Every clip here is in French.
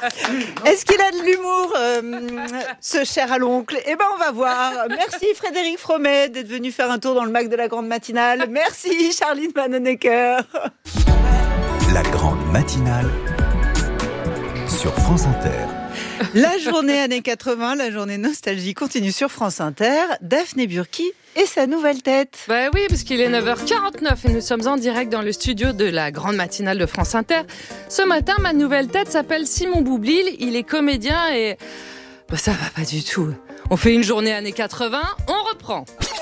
Est-ce qu'il a de l'humour, ce cher à l'oncle? Eh ben, on va voir. Merci Frédéric Fromet d'être venu faire un tour dans le Mac de la Grande Matinale. Merci Charline Vanhoenacker. La Grande Matinale sur France Inter. La journée années 80, la journée nostalgie continue sur France Inter. Daphné Burki et sa nouvelle tête. Bah oui, parce qu'il est 9h49 et nous sommes en direct dans le studio de la Grande Matinale de France Inter. Ce matin, ma nouvelle tête s'appelle Simon Boublil. Il est comédien et... Bah ça va pas du tout. On fait une journée années 80, on reprend.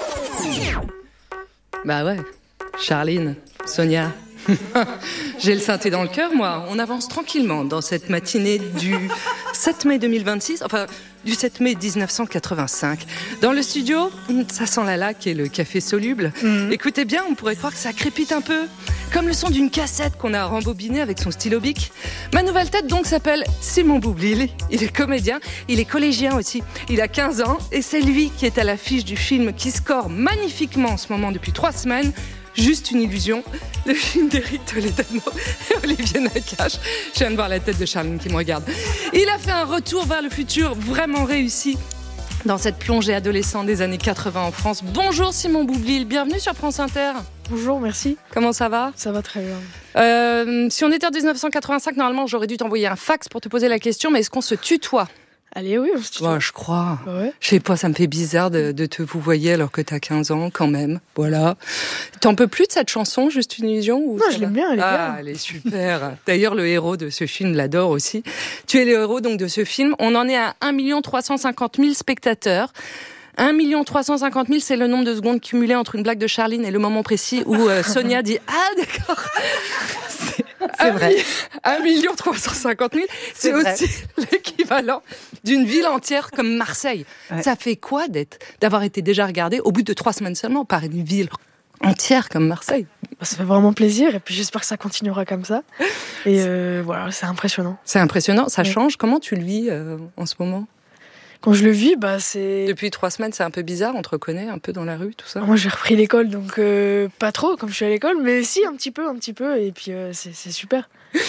Bah ouais, Charline, Sonia... J'ai le synthé dans le cœur, moi. On avance tranquillement dans cette matinée du 7 mai 2026, enfin du 7 mai 1985. Dans le studio, ça sent la laque et le café soluble. Écoutez bien, on pourrait croire que ça crépite un peu, comme le son d'une cassette qu'on a rembobinée avec son stylo bic. Ma nouvelle tête donc s'appelle Simon Boublil. Il est comédien, il est collégien aussi. Il a 15 ans et c'est lui qui est à l'affiche du film qui score magnifiquement en ce moment depuis 3 semaines. Juste une illusion, le film d'Éric Toledano et Olivier Nakache. Je viens de voir la tête de Charline qui me regarde. Il a fait un retour vers le futur vraiment réussi dans cette plongée adolescente des années 80 en France. Bonjour Simon Boublil, bienvenue sur France Inter. Bonjour, merci. Comment ça va ? Ça va très bien. Si on était en 1985, normalement j'aurais dû t'envoyer un fax pour te poser la question, mais est-ce qu'on se tutoie ? Allez, oui, on se tutoie. Ouais, je crois. Ouais. Je sais pas, ça me fait bizarre de te vouvoyer alors que t'as 15 ans quand même. Voilà. T'en peux plus de cette chanson, Juste une illusion ou Non, je l'aime bien, elle est bien. Elle est super. D'ailleurs, le héros de ce film l'adore aussi. Tu es le héros donc de ce film. On en est à 1 350 000 spectateurs. 1 350 000, c'est le nombre de secondes cumulées entre une blague de Charline et le moment précis où Sonia dit « Ah, d'accord !» C'est vrai. 1 350 000, c'est aussi l'équivalent d'une ville entière comme Marseille. Ouais. Ça fait quoi d'avoir été déjà regardé au bout de 3 semaines seulement par une ville entière comme Marseille? Ça fait vraiment plaisir et puis j'espère que ça continuera comme ça. Et voilà, c'est impressionnant. C'est impressionnant, ça change. Comment tu le vis en ce moment? Quand je le vis, c'est... Depuis 3 semaines, c'est un peu bizarre, on te reconnaît un peu dans la rue, tout ça. Moi, j'ai repris l'école, donc pas trop, comme je suis à l'école, mais si, un petit peu, et puis c'est super.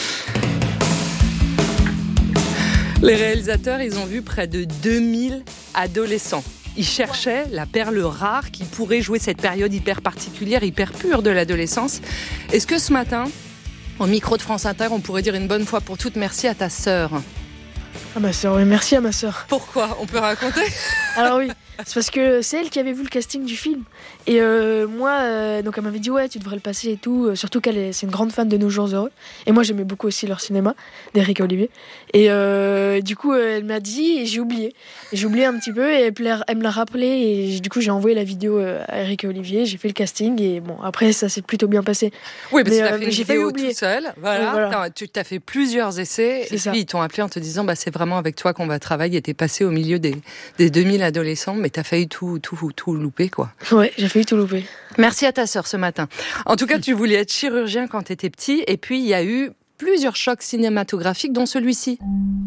Les réalisateurs, ils ont vu près de 2000 adolescents. Ils cherchaient la perle rare qui pourrait jouer cette période hyper particulière, hyper pure de l'adolescence. Est-ce que ce matin, au micro de France Inter, on pourrait dire une bonne fois pour toutes merci à ta sœur ? Ah, ma sœur, oui, merci à ma sœur. Pourquoi ? On peut raconter ? Alors oui, c'est parce que c'est elle qui avait vu le casting du film. Et moi, donc elle m'avait dit ouais, tu devrais le passer et tout. Surtout c'est une grande fan de Nos Jours Heureux. Et moi, j'aimais beaucoup aussi leur cinéma, d'Éric et Olivier. Et du coup, elle m'a dit et j'ai oublié. Et j'ai oublié un petit peu et elle me l'a rappelé. Et du coup, j'ai envoyé la vidéo à Éric et Olivier. J'ai fait le casting et bon, après, ça s'est plutôt bien passé. Oui, parce que tu as fait une j'ai vidéo tout seul. Voilà. Tu t'as fait plusieurs essais. Et puis, ils t'ont appelé en te disant c'est vraiment avec toi qu'on va travailler. T'es passé au milieu des 2000 adolescents, mais t'as failli tout louper, quoi. Ouais, j'ai failli tout louper. Merci à ta sœur ce matin. En tout cas, tu voulais être chirurgien quand t'étais petit, et puis il y a eu plusieurs chocs cinématographiques, dont celui-ci.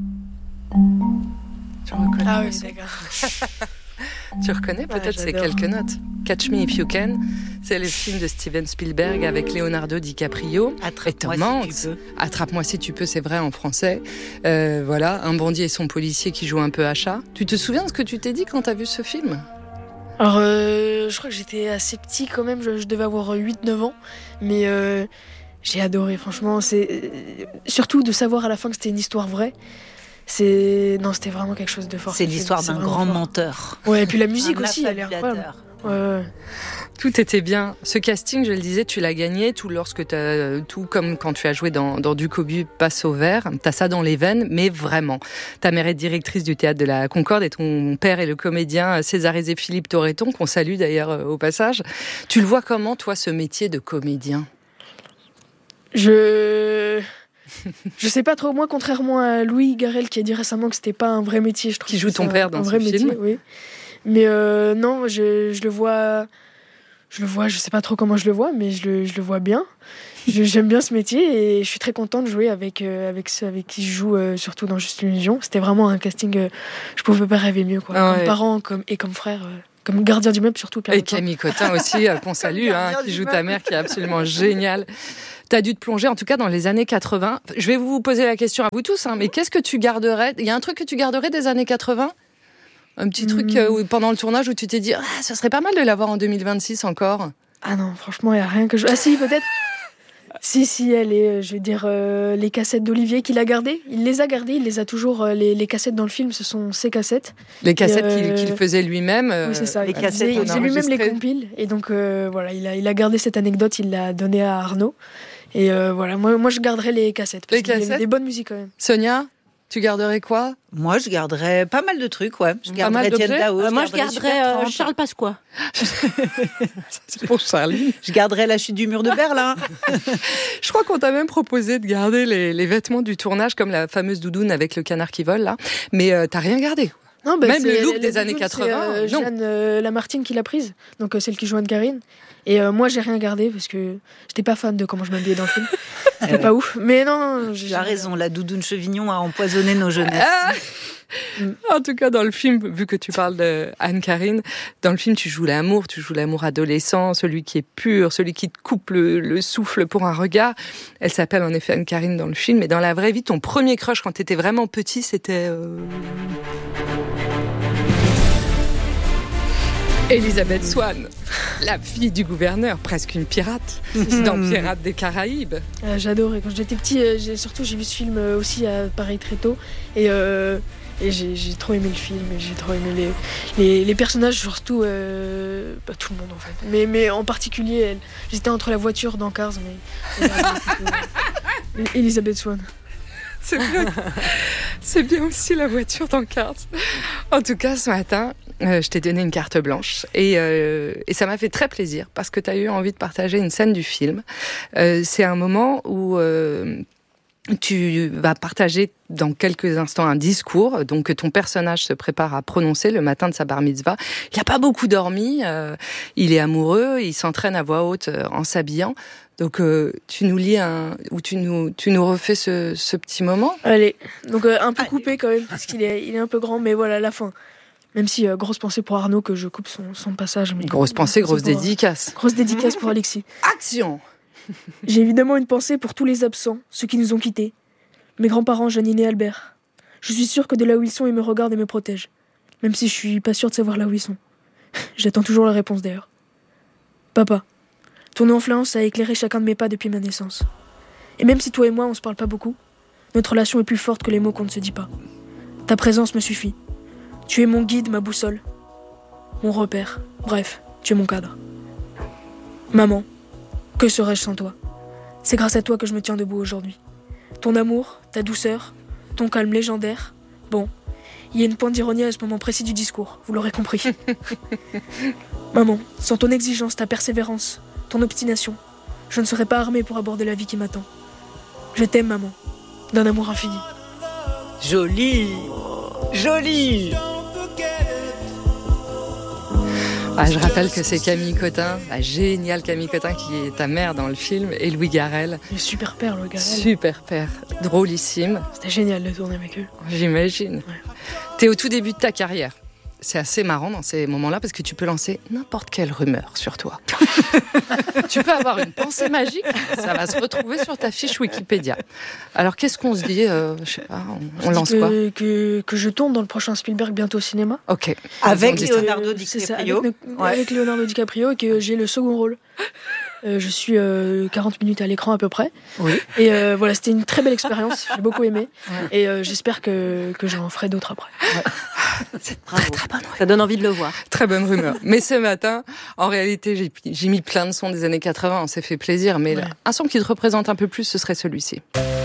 Tu reconnais? Ah oui, d'accord. Tu reconnais peut-être ces quelques notes. Catch Me If You Can, c'est le film de Steven Spielberg avec Leonardo DiCaprio et Tom Hanks. Attrape-moi si tu peux, c'est vrai en français. Voilà, un bandit et son policier qui jouent un peu à chat. Tu te souviens de ce que tu t'es dit quand t'as vu ce film ? Alors, je crois que j'étais assez petit quand même, je devais avoir 8-9 ans, mais j'ai adoré, franchement. C'est surtout de savoir à la fin que c'était une histoire vraie. C'était vraiment quelque chose de fort. C'est l'histoire d'un grand menteur. Ouais, et puis la musique aussi, elle est incroyable. Ouais. Tout était bien. Ce casting, je le disais, tu l'as gagné, tout comme quand tu as joué dans Du Cobu passe au vert. T'as ça dans les veines, mais vraiment. Ta mère est directrice du théâtre de la Concorde et ton père est le comédien Césarès et Philippe Torreton, qu'on salue d'ailleurs au passage. Tu le vois comment, toi, ce métier de comédien ? Je sais pas trop. Moi, contrairement à Louis Garrel qui a dit récemment que c'était pas un vrai métier, je trouve. Qui joue ton père dans ce film. Métier, oui. Mais non, je le vois. Je sais pas trop comment je le vois, mais je le vois bien. J'aime bien ce métier et je suis très contente de jouer avec ceux avec qui je joue, surtout dans Juste une illusion. C'était vraiment un casting, je pouvais pas rêver mieux, quoi. Comme parent et comme frère. comme Gardien d'immeuble, surtout. Et Camille Cotin aussi, qu'on salue, qui joue ta mère, qui est absolument géniale. T'as dû te plonger, en tout cas, dans les années 80. Je vais vous poser la question à vous tous, mais qu'est-ce que tu garderais? Il y a un truc que tu garderais des années 80? Un petit truc pendant le tournage où tu t'es dit « ça serait pas mal de l'avoir en 2026 encore ». Ah non, franchement, il n'y a rien que je... Ah si, peut-être. Si, elle est, je vais dire, les cassettes d'Olivier qu'il a gardées. Il les a gardées, il les a toujours. Les cassettes dans le film, ce sont ses cassettes. Les cassettes qu'il faisait lui-même. Oui, c'est ça. Les cassettes il faisait lui-même les compiles. Et donc, voilà, il a gardé cette anecdote, il l'a donnée à Arnaud. Et voilà, moi, je garderais les cassettes. Parce qu'il y avait des bonnes musiques quand même. Sonia, tu garderais quoi? Moi, je garderais pas mal de trucs, ouais. Je garderais Étienne Dao. Moi, je garderais Charles Pasqua. C'est pour Charlie. Je garderais la chute du mur de Berlin. Je crois qu'on t'a même proposé de garder les vêtements du tournage, comme la fameuse doudoune avec le canard qui vole, là. Mais t'as rien gardé. Non, même le look des années 80. C'est Jeanne Lamartine qui l'a prise, donc celle qui joue Anne-Karine. Et moi, j'ai rien gardé parce que j'étais pas fan de comment je m'habillais dans le film. C'était pas ouf. Mais non, tu as raison, la doudoune Chevignon a empoisonné nos jeunesses. En tout cas, dans le film, vu que tu parles d'Anne-Karine, dans le film, tu joues l'amour adolescent, celui qui est pur, celui qui te coupe le souffle pour un regard. Elle s'appelle en effet Anne-Karine dans le film. Mais dans la vraie vie, ton premier crush quand t'étais vraiment petit, c'était... Elisabeth Swann, la fille du gouverneur, presque une pirate, dans Pirates des Caraïbes. J'adorais. Quand j'étais petit, j'ai vu ce film aussi pareil très tôt. Et j'ai trop aimé le film. Et j'ai trop aimé les personnages, surtout tout le monde en fait. Mais en particulier, j'étais entre la voiture dans Cars, mais Elisabeth Swann. C'est bien aussi la voiture dans Cars. En tout cas, ce matin, je t'ai donné une carte blanche et ça m'a fait très plaisir parce que tu as eu envie de partager une scène du film. C'est un moment où tu vas partager dans quelques instants un discours donc que ton personnage se prépare à prononcer le matin de sa bar mitzvah. Il n'a pas beaucoup dormi, il est amoureux, il s'entraîne à voix haute en s'habillant. Donc tu nous lis ou tu nous refais ce petit moment. Allez, donc un peu coupé quand même parce qu'il est un peu grand, mais voilà la fin. Même si grosse pensée pour Arnaud que je coupe son passage. Mais grosse pensée, grosse dédicace. Grosse dédicace pour Alexis. Action. J'ai évidemment une pensée pour tous les absents, ceux qui nous ont quittés. Mes grands-parents, Janine et Albert. Je suis sûre que de là où ils sont, ils me regardent et me protègent. Même si je suis pas sûre de savoir là où ils sont. J'attends toujours la réponse d'ailleurs. Papa, ton influence a éclairé chacun de mes pas depuis ma naissance. Et même si toi et moi, on se parle pas beaucoup, notre relation est plus forte que les mots qu'on ne se dit pas. Ta présence me suffit. Tu es mon guide, ma boussole. Mon repère. Bref, tu es mon cadre. Maman, que serais-je sans toi? C'est grâce à toi que je me tiens debout aujourd'hui. Ton amour, ta douceur, ton calme légendaire. Bon, il y a une pointe d'ironie à ce moment précis du discours, vous l'aurez compris. Maman, sans ton exigence, ta persévérance, ton obstination, je ne serais pas armée pour aborder la vie qui m'attend. Je t'aime, maman, d'un amour infini. Joli, joli. Je rappelle que c'est Camille Cotin, la géniale Camille Cotin qui est ta mère dans le film, et Louis Garrel. Le super père, Louis Garrel. Super père, drôlissime. C'était génial de tourner avec eux. J'imagine. Ouais. T'es au tout début de ta carrière. C'est assez marrant dans ces moments-là parce que tu peux lancer n'importe quelle rumeur sur toi. Tu peux avoir une pensée magique, ça va se retrouver sur ta fiche Wikipédia. Alors qu'est-ce qu'on se dit je sais pas, on lance quoi que je tourne dans le prochain Spielberg bientôt au cinéma. Ok. Avec Leonardo DiCaprio. Avec Leonardo DiCaprio et que j'ai le second rôle. Je suis 40 minutes à l'écran à peu près. Oui. Et voilà, c'était une très belle expérience. J'ai beaucoup aimé. Ouais. Et j'espère que j'en ferai d'autres après. Ouais. C'est très bonne rumeur. Ça donne envie de le voir. Très bonne rumeur. Mais ce matin, en réalité, j'ai mis plein de sons des années 80. On s'est fait plaisir. Mais un son qui te représente un peu plus, ce serait celui-ci.